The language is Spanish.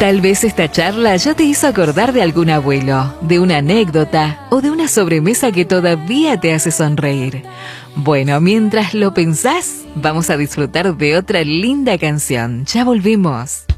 Tal vez esta charla ya te hizo acordar de algún abuelo, de una anécdota o de una sobremesa que todavía te hace sonreír. Bueno, mientras lo pensás, vamos a disfrutar de otra linda canción. Ya volvemos.